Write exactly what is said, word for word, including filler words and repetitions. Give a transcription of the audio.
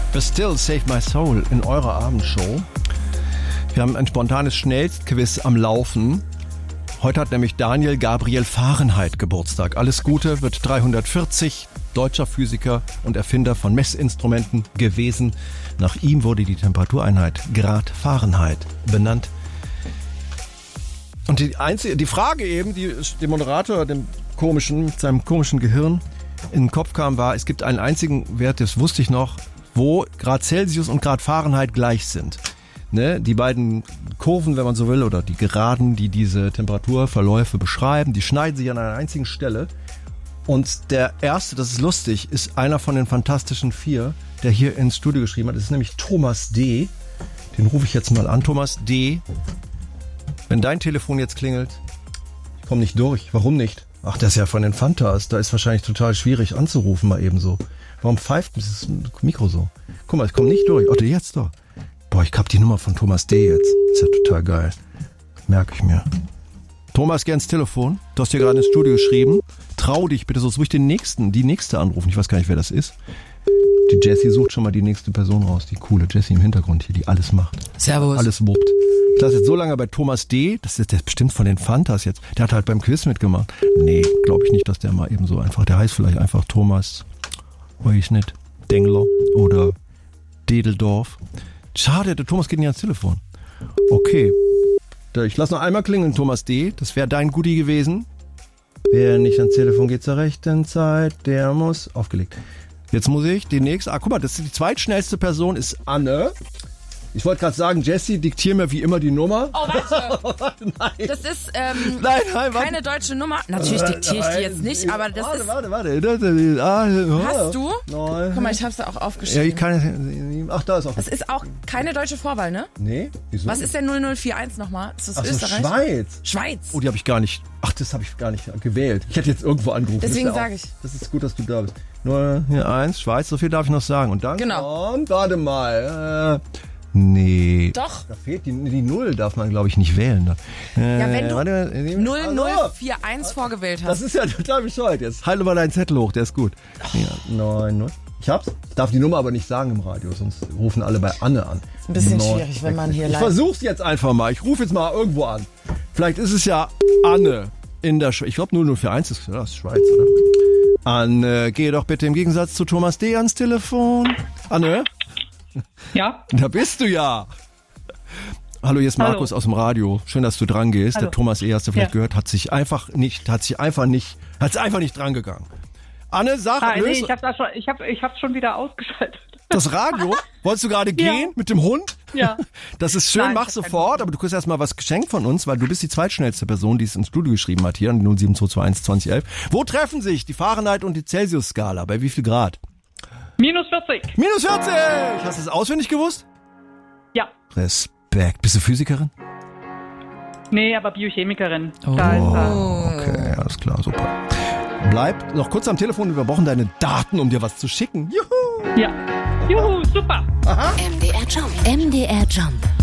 But Still Save My Soul in eurer Abendshow. Wir haben ein spontanes Schnellquiz am Laufen. Heute hat nämlich Daniel Gabriel Fahrenheit Geburtstag. Alles Gute, wird dreihundertvierzig, deutscher Physiker und Erfinder von Messinstrumenten gewesen. Nach ihm wurde die Temperatureinheit Grad Fahrenheit benannt. Und die einzige, die Frage eben, die dem Moderator, dem komischen, mit seinem komischen Gehirn in den Kopf kam, war, es gibt einen einzigen Wert, das wusste ich noch, wo Grad Celsius und Grad Fahrenheit gleich sind. Ne? Die beiden Kurven, wenn man so will, oder die Geraden, die diese Temperaturverläufe beschreiben, die schneiden sich an einer einzigen Stelle. Und der erste, das ist lustig, ist einer von den Fantastischen Vier, der hier ins Studio geschrieben hat. Das ist nämlich Thomas D. Den rufe ich jetzt mal an. Thomas D., wenn dein Telefon jetzt klingelt, ich komme nicht durch. Warum nicht? Ach, das ist ja von den Fantas. Da ist wahrscheinlich total schwierig anzurufen mal eben so. Warum pfeift dieses Mikro so? Guck mal, ich komme nicht durch. Oh, jetzt doch. Boah, ich hab die Nummer von Thomas D. jetzt. Ist ja total geil. Merke ich mir. Thomas, geh ins Telefon. Du hast dir gerade ins Studio geschrieben. Trau dich bitte, sonst muss ich den nächsten, die nächste anrufen. Ich weiß gar nicht, wer das ist. Die Jessie sucht schon mal die nächste Person raus. Die coole Jessie im Hintergrund hier, die alles macht. Servus. Alles wuppt. Ich lasse jetzt so lange bei Thomas D., das ist jetzt bestimmt von den Fantas jetzt. Der hat halt beim Quiz mitgemacht. Nee, glaube ich nicht, dass der mal eben so einfach, der heißt vielleicht einfach Thomas, weiß ich nicht, Dengler oder Dedeldorf. Schade, der Thomas geht nicht ans Telefon. Okay, ich lasse noch einmal klingeln, Thomas D., das wäre dein Goodie gewesen. Wer nicht ans Telefon geht zur rechten Zeit, der muss aufgelegt. Jetzt muss ich demnächst, ah guck mal, das ist die zweitschnellste Person ist Anne. Ich wollte gerade sagen, Jessie, diktier mir wie immer die Nummer. Oh, warte. Nein. Das ist ähm, nein, nein, warte. keine deutsche Nummer. Natürlich diktiere ich die jetzt nicht, aber das warte, ist... Warte, warte, warte. Hast du? Nein. Guck mal, ich habe es da auch aufgeschrieben. Ja, ich kann... Ach, da ist auch... Das ist auch keine deutsche Vorwahl, ne? Nee, wieso? Was ist denn null null vier eins nochmal? Ist das Ach so, Österreich? Schweiz. Schweiz. Oh, die habe ich gar nicht... Ach, das habe ich gar nicht gewählt. Ich hätte jetzt irgendwo angerufen. Deswegen sage ich. Das ist gut, dass du da bist. null vier eins, Schweiz, so viel darf ich noch sagen. Und dann genau. Und warte mal... Äh, Nee. Doch. Da fehlt die, die Null, darf man, glaube ich, nicht wählen. Äh, ja, wenn du warte, null null vier eins vorgewählt hast. Das ist ja total bescheuert jetzt. Halte mal deinen Zettel hoch, der ist gut. Ja, neun null. Ich hab's. Ich darf die Nummer aber nicht sagen im Radio, sonst rufen alle bei Anne an. Ist ein bisschen neun, schwierig, wenn man hier Ich live... versuch's jetzt einfach mal. Ich rufe jetzt mal irgendwo an. Vielleicht ist es ja Anne in der Schweiz. Ich glaube null null vier eins ist, das ist Schweiz, oder? Anne, geh doch bitte im Gegensatz zu Thomas D. ans Telefon. Anne? Ja? Da bist du ja. Hallo, hier ist Markus Hallo. aus dem Radio. Schön, dass du dran gehst. Hallo. Der Thomas E., hast du vielleicht ja. gehört, hat sich einfach nicht, hat sich einfach nicht, hat sich einfach nicht dran gegangen. Anne, sag, ah, löse. Nee, ich hab's schon, ich hab, ich hab's schon wieder ausgeschaltet. Das Radio? Wolltest du gerade ja. gehen mit dem Hund? Ja. Das ist schön, Nein, mach sofort, aber du kriegst erstmal was geschenkt von uns, weil du bist die zweitschnellste Person, die es ins Studio geschrieben hat, hier an die null sieben zwei zwei eins zwanzig elf. Wo treffen sich die Fahrenheit und die Celsius-Skala? Bei wie viel Grad? Minus vierzig. Minus vierzig! Hast du es auswendig gewusst? Ja. Respekt. Bist du Physikerin? Nee, aber Biochemikerin. Oh, da ist er. Okay, alles klar, super. Bleib noch kurz am Telefon, wir brauchen deine Daten, um dir was zu schicken. Juhu! Ja. Juhu, super. Aha. M D R Jump. M D R Jump.